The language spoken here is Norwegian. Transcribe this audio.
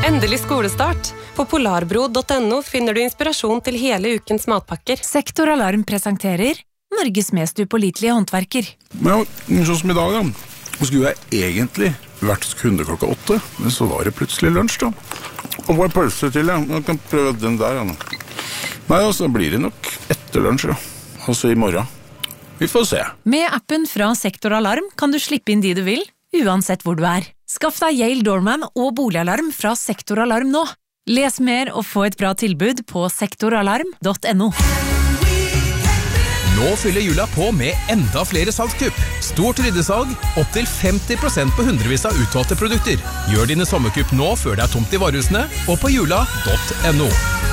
Endelig skolestart. På polarbro.no finner du inspirasjon til hele ukens matpakker. Sektor Alarm presenterer Norges mest upålitelige håndverker. Men sånn som i dag da, skulle jeg egentlig vært kunde klokka 8, men så var det plutselig lunsj da. Og hva pølse til, ja? Jeg kan prøve den der, ja. Nei, altså, blir det nok etter lunsj, ja. Altså i morgen. Vi får se. Med appen fra Sektor Alarm kan du slippe inn de du vil, uansett hvor du er. Skaff deg Yale Doorman og boligalarm fra Sektor Alarm nå. Les mer og få et bra tilbud på sektoralarm.no. Nå fyller jula på med enda flere salgskupp. Stort ryddesalg, opp til 50% på hundrevis av utvalgte produkter. Gjør dine sommerkupp nå før det er tomt i varehusene, og på jula.no.